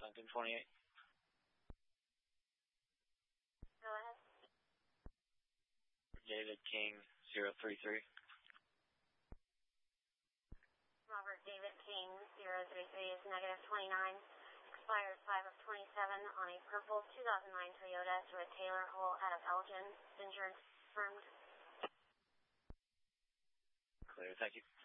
Lincoln 28. Go ahead. David King 033. Robert David King 033 is negative 29. Expires 5 of 27 on a purple 2009 Toyota to a Taylor Hole out of Elgin. Insurance confirmed. Clear, thank you.